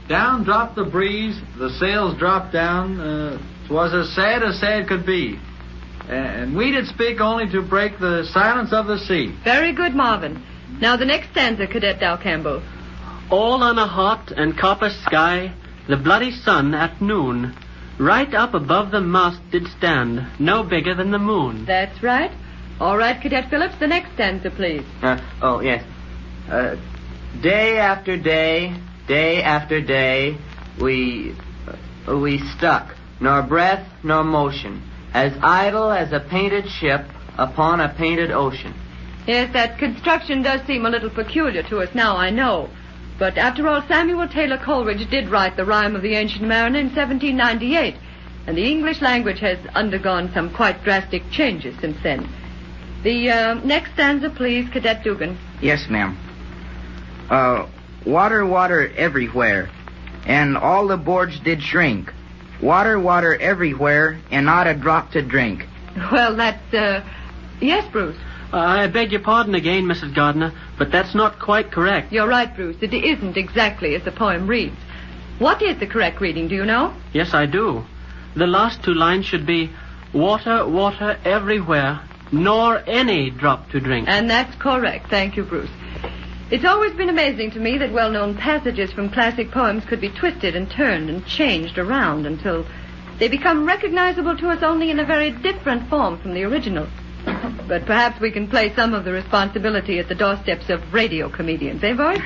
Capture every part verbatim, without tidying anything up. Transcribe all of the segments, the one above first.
Down dropped the breeze, the sails dropped down. Uh, 'twas as sad as sad could be. And we did speak only to break the silence of the sea. Very good, Marvin. Now the next stanza, Cadet Dow Campbell. All on a hot and copper sky, the bloody sun at noon, right up above the mast did stand, no bigger than the moon. That's right. All right, Cadet Phillips, the next stanza, please. Uh, oh, yes. Uh, day after day, day after day, we, uh, we stuck, nor breath nor motion, as idle as a painted ship upon a painted ocean. Yes, that construction does seem a little peculiar to us now, I know. But after all, Samuel Taylor Coleridge did write the Rime of the Ancient Mariner in seventeen ninety-eight, and the English language has undergone some quite drastic changes since then. The uh, next stanza, please, Cadet Dugan. Yes, ma'am. Uh, water, water everywhere, and all the boards did shrink. Water, water everywhere, and not a drop to drink. Well, that's, uh... Yes, Bruce? Uh, I beg your pardon again, Missus Gardner, but that's not quite correct. You're right, Bruce. It isn't exactly as the poem reads. What is the correct reading, do you know? Yes, I do. The last two lines should be, water, water everywhere, nor any drop to drink. And that's correct. Thank you, Bruce. It's always been amazing to me that well-known passages from classic poems could be twisted and turned and changed around until they become recognizable to us only in a very different form from the original. But perhaps we can place some of the responsibility at the doorsteps of radio comedians, eh, boys?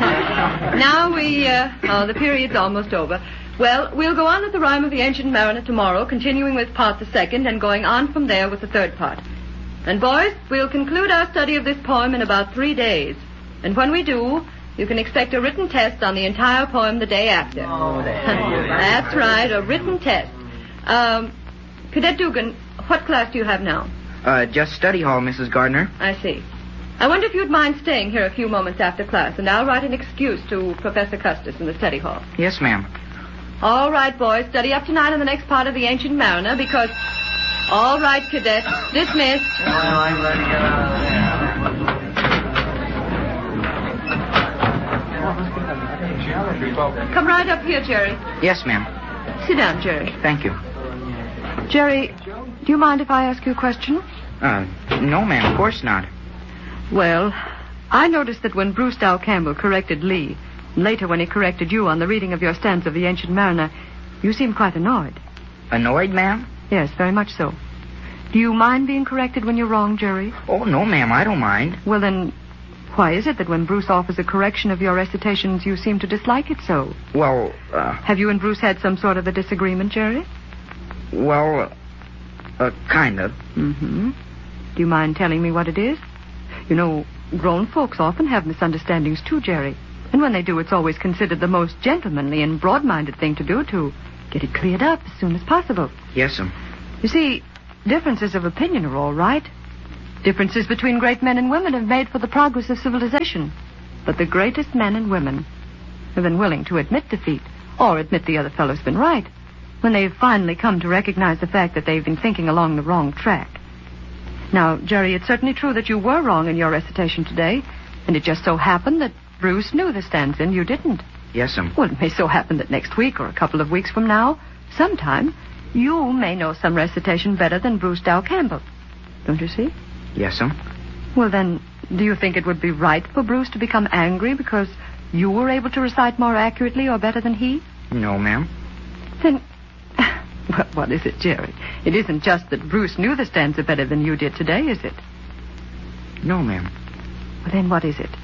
Now we, uh, oh, the period's almost over. Well, we'll go on with the Rime of the Ancient Mariner tomorrow, continuing with part the second and going on from there with the third part. And, boys, we'll conclude our study of this poem in about three days. And when we do, you can expect a written test on the entire poem the day after. Oh, that's right, a written test. Um, Cadet Dugan, what class do you have now? Uh, just study hall, Missus Gardner. I see. I wonder if you'd mind staying here a few moments after class, and I'll write an excuse to Professor Custis in the study hall. Yes, ma'am. All right, boys, study up tonight on the next part of the Ancient Mariner, because... All right, cadets, dismissed. Well, I'm going to get out of there. Come right up here, Jerry. Yes, ma'am. Sit down, Jerry. Thank you. Jerry, do you mind if I ask you a question? Uh, no, ma'am, of course not. Well, I noticed that when Bruce Dow Campbell corrected Lee, and later when he corrected you on the reading of your stanza of the Ancient Mariner, you seemed quite annoyed. Annoyed, ma'am? Yes, very much so. Do you mind being corrected when you're wrong, Jerry? Oh, no, ma'am, I don't mind. Well, then, why is it that when Bruce offers a correction of your recitations, you seem to dislike it so? Well, uh... Have you and Bruce had some sort of a disagreement, Jerry? Well, uh, kind of. Mm-hmm. Do you mind telling me what it is? You know, grown folks often have misunderstandings too, Jerry. And when they do, it's always considered the most gentlemanly and broad-minded thing to do to get it cleared up as soon as possible. Yes, ma'am. You see, differences of opinion are all right. Differences between great men and women have made for the progress of civilization. But the greatest men and women have been willing to admit defeat, or admit the other fellow's been right, when they've finally come to recognize the fact that they've been thinking along the wrong track. Now, Jerry, it's certainly true that you were wrong in your recitation today, and it just so happened that Bruce knew the stanza and you didn't. Yes, ma'am. Well, it may so happen that next week or a couple of weeks from now, sometime, you may know some recitation better than Bruce Dow Campbell. Don't you see? Yes, ma'am. Well, then, do you think it would be right for Bruce to become angry because you were able to recite more accurately or better than he? No, ma'am. Then, well, what is it, Jerry? It isn't just that Bruce knew the stanza better than you did today, is it? No, ma'am. Well, then what is it?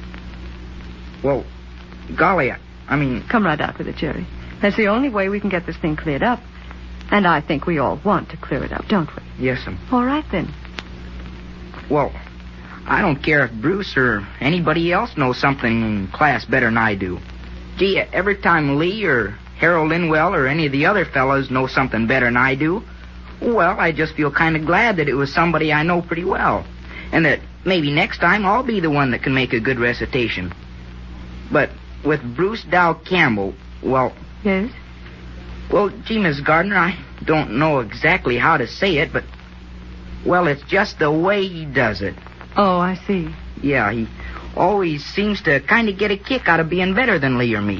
Well, golly, I, I mean... Come right out with it, Jerry. That's the only way we can get this thing cleared up. And I think we all want to clear it up, don't we? Yes, ma'am. All right, then. Well, I don't care if Bruce or anybody else knows something in class better than I do. Gee, every time Lee or Harold Linwell or any of the other fellows know something better than I do, well, I just feel kind of glad that it was somebody I know pretty well. And that maybe next time I'll be the one that can make a good recitation. But with Bruce Dow Campbell, well... Yes? Well, gee, Miss Gardner, I don't know exactly how to say it, but... Well, it's just the way he does it. Oh, I see. Yeah, he always seems to kind of get a kick out of being better than Lee or me.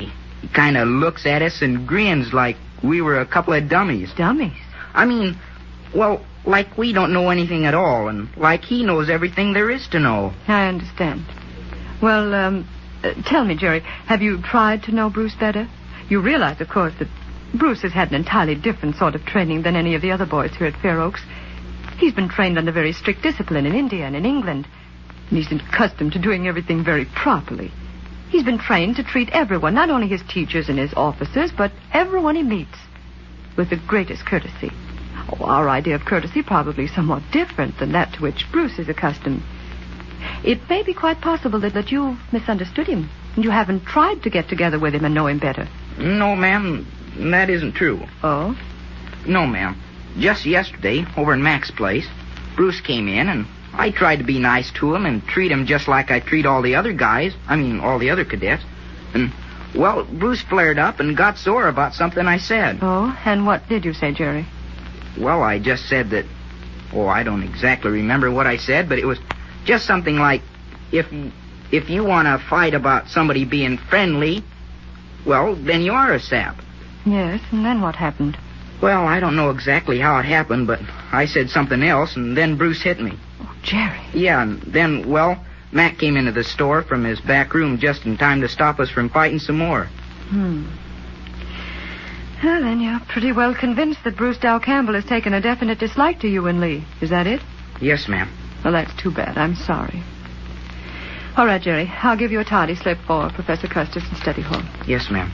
He kind of looks at us and grins like we were a couple of dummies. Dummies? I mean, well, like we don't know anything at all, and like he knows everything there is to know. I understand. Well, um, uh, tell me, Jerry, have you tried to know Bruce better? You realize, of course, that Bruce has had an entirely different sort of training than any of the other boys here at Fair Oaks. He's been trained under very strict discipline in India and in England. And he's accustomed to doing everything very properly. He's been trained to treat everyone, not only his teachers and his officers, but everyone he meets, with the greatest courtesy. Oh, our idea of courtesy probably somewhat different than that to which Bruce is accustomed. It may be quite possible that, that you've misunderstood him, and you haven't tried to get together with him and know him better. No, ma'am, that isn't true. Oh? No, ma'am. Just yesterday, over in Mac's place, Bruce came in, and I tried to be nice to him and treat him just like I treat all the other guys. I mean, all the other cadets. And, well, Bruce flared up and got sore about something I said. Oh, and what did you say, Jerry? Well, I just said that... Oh, I don't exactly remember what I said, but it was just something like, if, if you want to fight about somebody being friendly, well, then you are a sap. Yes, and then what happened? Well, I don't know exactly how it happened, but I said something else, and then Bruce hit me. Oh, Jerry. Yeah, and then, well, Mac came into the store from his back room just in time to stop us from fighting some more. Hmm. Well, then you're pretty well convinced that Bruce Dow Campbell has taken a definite dislike to you and Lee. Is that it? Yes, ma'am. Well, that's too bad. I'm sorry. All right, Jerry. I'll give you a tardy slip for Professor Custis in study hall. Yes, ma'am.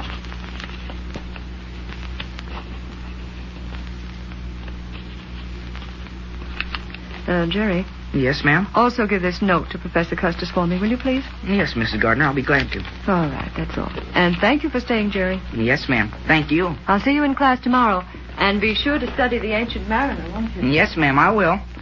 Uh, Jerry. Yes, ma'am? Also give this note to Professor Custis for me, will you please? Yes, Missus Gardner. I'll be glad to. All right, that's all. And thank you for staying, Jerry. Yes, ma'am. Thank you. I'll see you in class tomorrow. And be sure to study the Ancient Mariner, won't you? Yes, ma'am, I will.